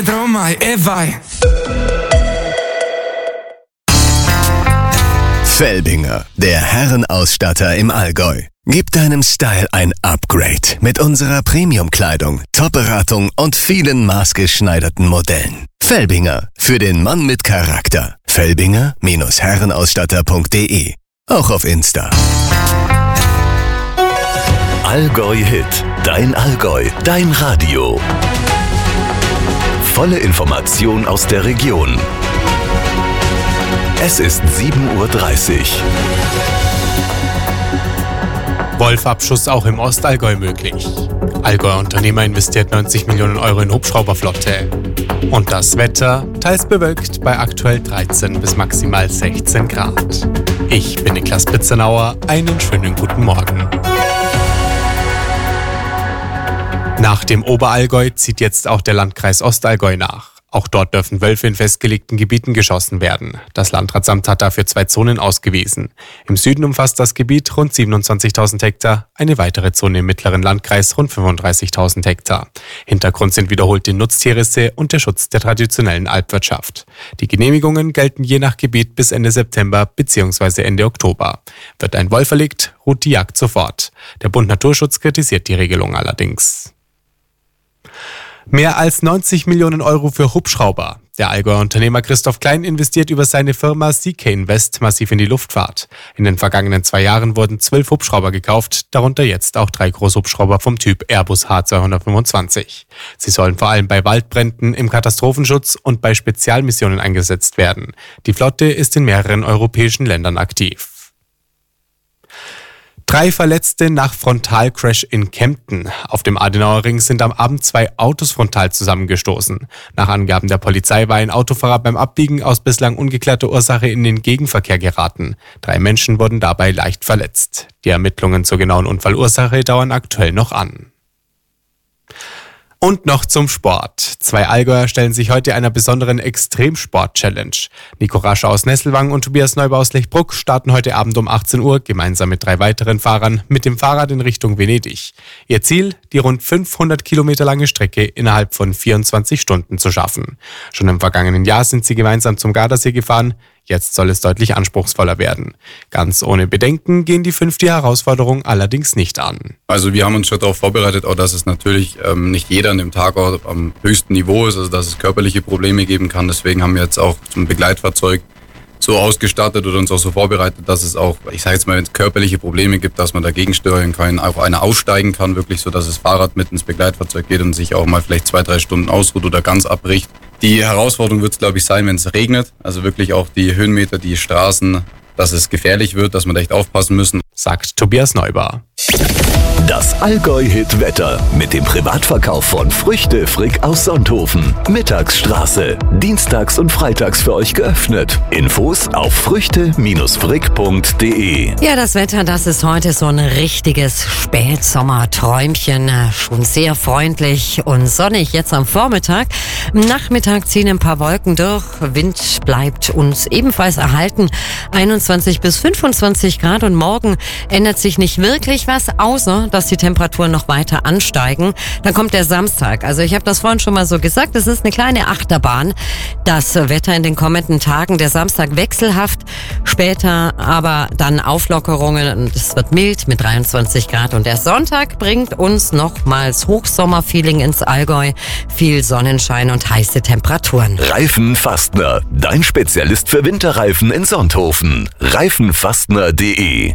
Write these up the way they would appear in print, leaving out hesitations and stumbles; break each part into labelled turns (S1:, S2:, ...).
S1: Felbinger, der Herrenausstatter im Allgäu. Gib deinem Style ein Upgrade mit unserer Premium-Kleidung, Top-Beratung und vielen maßgeschneiderten Modellen. Felbinger, für den Mann mit Charakter. Felbinger-Herrenausstatter.de. Auch auf Insta.
S2: Allgäu Hit, dein Allgäu, dein Radio. Volle Information aus der Region. Es ist 7:30 Uhr.
S3: Wolfabschuss auch im Ostallgäu möglich. Allgäuer Unternehmer investiert 90 Millionen Euro in Hubschrauberflotte. Und das Wetter, teils bewölkt bei aktuell 13 bis maximal 16 Grad. Ich bin Niklas Pitzenauer, einen schönen guten Morgen. Nach dem Oberallgäu zieht jetzt auch der Landkreis Ostallgäu nach. Auch dort dürfen Wölfe in festgelegten Gebieten geschossen werden. Das Landratsamt hat dafür 2 Zonen ausgewiesen. Im Süden umfasst das Gebiet rund 27.000 Hektar, eine weitere Zone im mittleren Landkreis rund 35.000 Hektar. Hintergrund sind wiederholt die Nutztierrisse und der Schutz der traditionellen Alpwirtschaft. Die Genehmigungen gelten je nach Gebiet bis Ende September bzw. Ende Oktober. Wird ein Wolf erlegt, ruht die Jagd sofort. Der Bund Naturschutz kritisiert die Regelung allerdings. Mehr als 90 Millionen Euro für Hubschrauber. Der Allgäuer Unternehmer Christoph Klein investiert über seine Firma CK Invest massiv in die Luftfahrt. In den vergangenen 2 Jahren wurden 12 Hubschrauber gekauft, darunter jetzt auch 3 Großhubschrauber vom Typ Airbus H225. Sie sollen vor allem bei Waldbränden, im Katastrophenschutz und bei Spezialmissionen eingesetzt werden. Die Flotte ist in mehreren europäischen Ländern aktiv. 3 Verletzte nach Frontalcrash in Kempten. Auf dem Adenauer Ring sind am Abend 2 Autos frontal zusammengestoßen. Nach Angaben der Polizei war ein Autofahrer beim Abbiegen aus bislang ungeklärter Ursache in den Gegenverkehr geraten. 3 Menschen wurden dabei leicht verletzt. Die Ermittlungen zur genauen Unfallursache dauern aktuell noch an. Und noch zum Sport. 2 Allgäuer stellen sich heute einer besonderen Extremsport-Challenge. Nico Rascher aus Nesselwang und Tobias Neuber aus Lechbruck starten heute Abend um 18 Uhr gemeinsam mit 3 weiteren Fahrern mit dem Fahrrad in Richtung Venedig. Ihr Ziel, die rund 500 Kilometer lange Strecke innerhalb von 24 Stunden zu schaffen. Schon im vergangenen Jahr sind sie gemeinsam zum Gardasee gefahren. Jetzt soll es deutlich anspruchsvoller werden. Ganz ohne Bedenken gehen die 5 die Herausforderung allerdings nicht an.
S4: Also wir haben uns schon darauf vorbereitet, auch dass es natürlich nicht jeder an dem Tag auch am höchsten Niveau ist, also dass es körperliche Probleme geben kann. Deswegen haben wir jetzt auch zum Begleitfahrzeug so ausgestattet oder uns auch so vorbereitet, dass es auch, ich sage jetzt mal, wenn es körperliche Probleme gibt, dass man dagegen steuern kann, auch einer aussteigen kann, wirklich so, dass das Fahrrad mit ins Begleitfahrzeug geht und sich auch mal vielleicht 2-3 Stunden ausruht oder ganz abbricht. Die Herausforderung wird es, glaube ich, sein, wenn es regnet, also wirklich auch die Höhenmeter, die Straßen, dass es gefährlich wird, dass wir da echt aufpassen müssen,
S3: sagt Tobias Neuber.
S2: Das Allgäu-Hit-Wetter mit dem Privatverkauf von Früchte Frick aus Sonthofen. Mittagsstraße. Dienstags und freitags für euch geöffnet. Infos auf früchte-frick.de.
S5: Ja, das Wetter, das ist heute so ein richtiges Spätsommerträumchen. Schon sehr freundlich und sonnig jetzt am Vormittag. Am Nachmittag ziehen ein paar Wolken durch. Wind bleibt uns ebenfalls erhalten. 21 bis 25 Grad und morgen ändert sich nicht wirklich was, außer dass die Temperaturen noch weiter ansteigen. Dann kommt der Samstag. Also ich habe das vorhin schon mal so gesagt, es ist eine kleine Achterbahn. Das Wetter in den kommenden Tagen, der Samstag wechselhaft, später aber dann Auflockerungen und es wird mild mit 23 Grad. Und der Sonntag bringt uns nochmals Hochsommerfeeling ins Allgäu, viel Sonnenschein und heiße Temperaturen.
S2: Reifenfastner, dein Spezialist für Winterreifen in Sonthofen. Reifenfastner.de.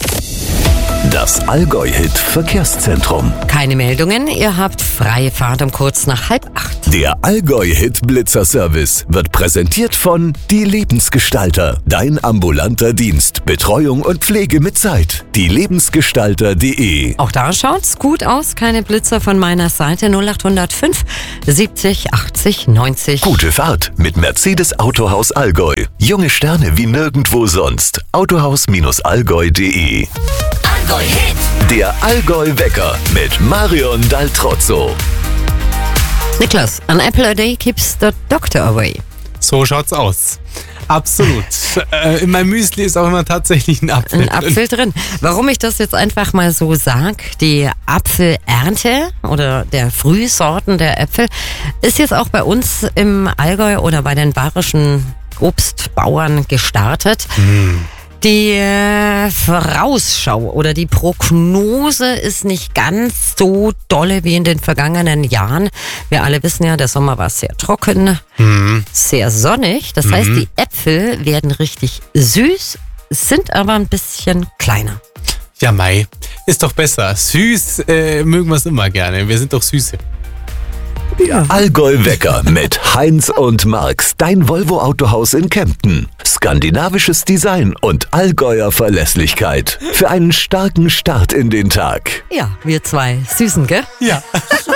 S2: Das Allgäu-Hit-Verkehrszentrum.
S5: Keine Meldungen, ihr habt freie Fahrt um kurz nach 7:30.
S2: Der Allgäu-Hit-Blitzer-Service wird präsentiert von Die Lebensgestalter. Dein ambulanter Dienst. Betreuung und Pflege mit Zeit. dielebensgestalter.de.
S5: Auch da schaut's gut aus, keine Blitzer von meiner Seite. 0805 70 80 90.
S2: Gute Fahrt mit Mercedes Autohaus Allgäu. Junge Sterne wie nirgendwo sonst. Autohaus-allgäu.de. Der Allgäu-Wecker mit Marion Daltrozzo.
S5: Niklas, an Apple a day keeps the doctor away.
S3: So schaut's aus. Absolut. In meinem Müsli ist auch immer tatsächlich ein Apfel
S5: Ein Apfel drin. Warum ich das jetzt einfach mal so sage, die Apfelernte oder der Frühsorten der Äpfel ist jetzt auch bei uns im Allgäu oder bei den bayerischen Obstbauern gestartet. Die Vorausschau oder die Prognose ist nicht ganz so dolle wie in den vergangenen Jahren. Wir alle wissen ja, der Sommer war sehr trocken, sehr sonnig. Das heißt, die Äpfel werden richtig süß, sind aber ein bisschen kleiner.
S3: Ja, Mai, ist doch besser. Süß mögen wir es immer gerne. Wir sind doch Süße.
S2: Allgäu-Wecker mit Heinz und Marx, dein Volvo Autohaus in Kempten. Skandinavisches Design und Allgäuer Verlässlichkeit für einen starken Start in den Tag.
S5: Ja, wir zwei Süßen, gell?
S3: Ja.